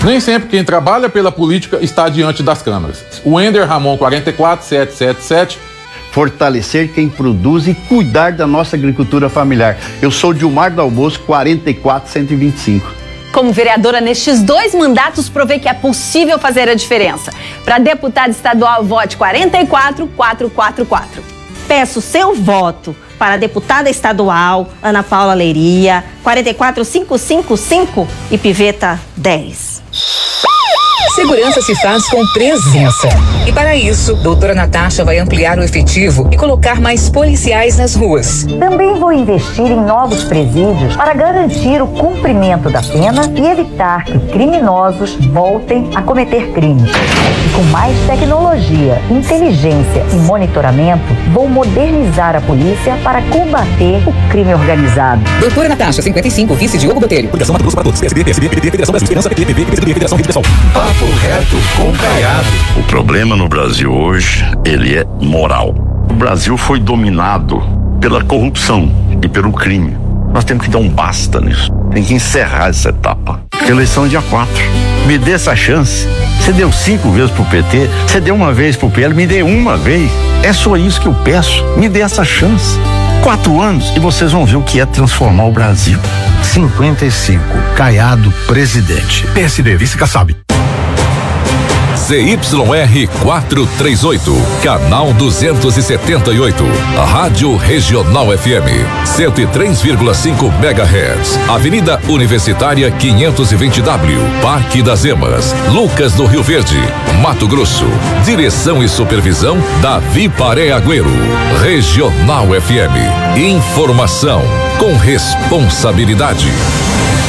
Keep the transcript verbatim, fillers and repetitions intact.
Nem sempre quem trabalha pela política está diante das câmeras. O Ender Ramon quatro quatro sete sete sete. Fortalecer quem produz e cuidar da nossa agricultura familiar. Eu sou Dilmar Dalbosco, quarenta e quatro cento e vinte e cinco. Como vereadora nestes dois mandatos, provei que é possível fazer a diferença. Para deputada estadual, vote quarenta e quatro quatro quatro quatro. Peço seu voto para a deputada estadual Ana Paula Leiria, quarenta e quatro cinco cinco cinco e Piveta dez. Segurança se faz com presença. E para isso, doutora Natasha vai ampliar o efetivo e colocar mais policiais nas ruas. Também vou investir em novos presídios para garantir o cumprimento da pena e evitar que criminosos voltem a cometer crimes. E com mais tecnologia, inteligência e monitoramento, vou modernizar a polícia para combater o crime organizado. Doutora Natasha, cinquenta e cinco, vice Diogo Botelho. Coligação Mato Grosso para todos. P S D, P S B, P D T, Federação Brasil Esperança, P T, P V, P C do B, Federação Rede Pessoal. Papo reto com Caiado. O problema no Brasil hoje, ele é moral. O Brasil foi dominado pela corrupção e pelo crime. Nós temos que dar um basta nisso. Tem que encerrar essa etapa. Eleição dia quatro. Me dê essa chance. Você deu cinco vezes pro P T, você deu uma vez pro P L, me dê uma vez. É só isso que eu peço. Me dê essa chance. Quatro anos e vocês vão ver o que é transformar o Brasil. cinquenta e cinco. Caiado, presidente. P S D, vice Kassab. Z Y R quatrocentos e trinta e oito, canal duzentos e setenta e oito, Rádio Regional F M, cento e três vírgula cinco megahertz, Avenida Universitária quinhentos e vinte W, Parque das Emas, Lucas do Rio Verde, Mato Grosso. Direção e supervisão Davi Paré Agüero. Regional F M, informação com responsabilidade.